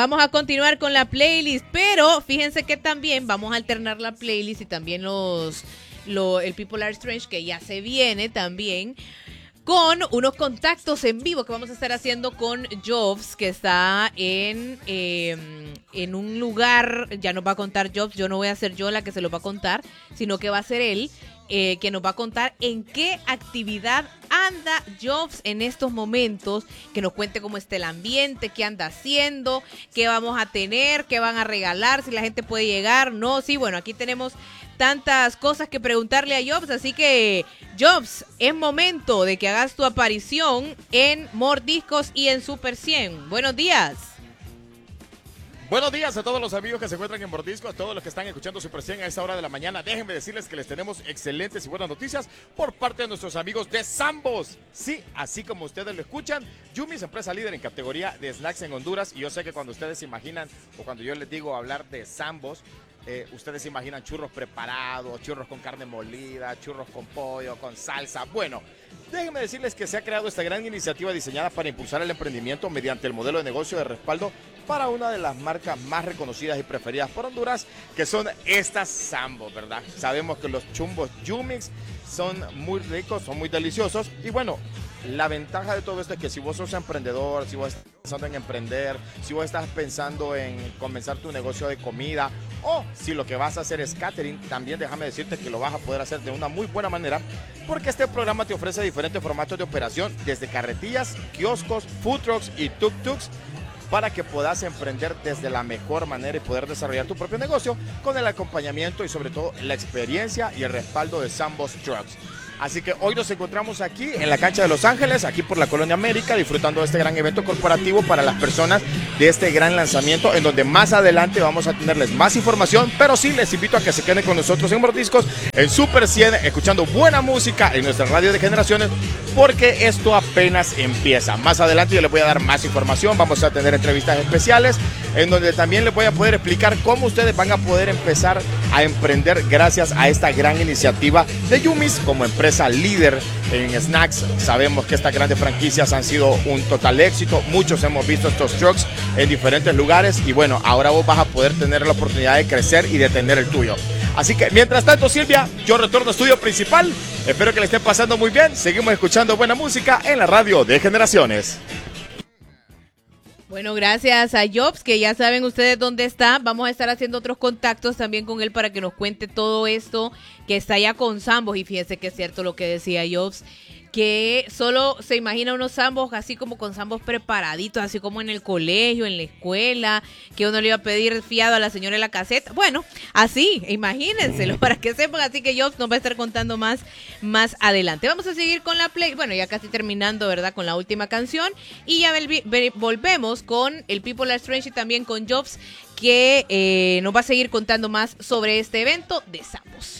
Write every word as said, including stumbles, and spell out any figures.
vamos a continuar con la playlist, pero fíjense que también vamos a alternar la playlist y también los, lo, el People Are Strange, que ya se viene también, con unos contactos en vivo que vamos a estar haciendo con Jobs, que está en, eh, en un lugar, ya nos va a contar Jobs, yo no voy a ser yo la que se lo va a contar, sino que va a ser él, eh, que nos va a contar en qué actividad anda Jobs en estos momentos, que nos cuente cómo está el ambiente, qué anda haciendo, qué vamos a tener, qué van a regalar, si la gente puede llegar, no, sí, bueno, aquí tenemos tantas cosas que preguntarle a Jobs, así que Jobs, es momento de que hagas tu aparición en Mordiscos y en Super cien. Buenos días. Buenos días a todos los amigos que se encuentran en Mordiscos, a todos los que están escuchando Super cien a esta hora de la mañana. Déjenme decirles que les tenemos excelentes y buenas noticias por parte de nuestros amigos de Sambos. Sí, así como ustedes lo escuchan, Yumi's, empresa líder en categoría de snacks en Honduras. Y yo sé que cuando ustedes se imaginan, o cuando yo les digo hablar de Sambos, Eh, ustedes se imaginan churros preparados, churros con carne molida, churros con pollo, con salsa. Bueno, déjenme decirles que se ha creado esta gran iniciativa diseñada para impulsar el emprendimiento mediante el modelo de negocio de respaldo para una de las marcas más reconocidas y preferidas por Honduras, que son estas Sambos, ¿verdad? Sabemos que los chumbos Yumi's son muy ricos, son muy deliciosos y bueno, la ventaja de todo esto es que si vos sos emprendedor, si vos estás pensando en emprender, si vos estás pensando en comenzar tu negocio de comida o si lo que vas a hacer es catering, también déjame decirte que lo vas a poder hacer de una muy buena manera porque este programa te ofrece diferentes formatos de operación desde carretillas, kioscos, food trucks y tuk-tuks para que puedas emprender desde la mejor manera y poder desarrollar tu propio negocio con el acompañamiento y sobre todo la experiencia y el respaldo de Sambos Trucks. Así que hoy nos encontramos aquí en la cancha de Los Ángeles, aquí por la Colonia América, disfrutando de este gran evento corporativo para las personas de este gran lanzamiento, en donde más adelante vamos a tenerles más información, pero sí les invito a que se queden con nosotros en Mordiscos, en Super cien, escuchando buena música en nuestra radio de generaciones, porque esto apenas empieza. Más adelante yo les voy a dar más información, vamos a tener entrevistas especiales, en donde también les voy a poder explicar cómo ustedes van a poder empezar a emprender gracias a esta gran iniciativa de Yumi's como empresa líder en snacks. Sabemos que estas grandes franquicias han sido un total éxito, muchos hemos visto estos trucks en diferentes lugares y bueno, ahora vos vas a poder tener la oportunidad de crecer y de tener el tuyo. Así que mientras tanto, Silvia, yo retorno a estudio principal, espero que le estén pasando muy bien, seguimos escuchando buena música en la radio de Generaciones. Bueno, gracias a Jobs, que ya saben ustedes dónde está. Vamos a estar haciendo otros contactos también con él para que nos cuente todo esto que está ya con Sambos. Y fíjense que es cierto lo que decía Jobs, que solo se imagina unos Sambos así como con Sambos preparaditos, así como en el colegio, en la escuela, que uno le iba a pedir fiado a la señora de la caseta. Bueno, así, imagínenselo, para que sepan. Así que Jobs nos va a estar contando más, más adelante. Vamos a seguir con la play, bueno, ya casi terminando, ¿verdad? Con la última canción. Y ya volvemos con el People Are Strange y también con Jobs, que eh, nos va a seguir contando más sobre este evento de Sambos.